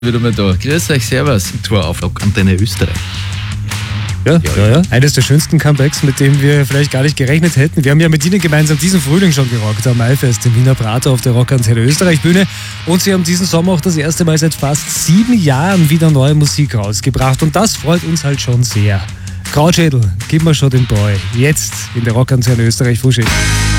wieder mal da. Grüß euch, servus. Tor auf Antenne Österreich. Ja. Eines der schönsten Comebacks, mit dem wir vielleicht gar nicht gerechnet hätten. Wir haben ja mit Ihnen gemeinsam diesen Frühling schon gerockt am Maifest im Wiener Prater auf der Rockantenne Österreich Bühne. Und Sie haben diesen Sommer auch das erste Mal seit fast 7 Jahren wieder neue Musik rausgebracht. Und das freut uns halt schon sehr. Krautschädel, gib mir schon den Boy. Jetzt in der Rockantenne Österreich Frühschicht.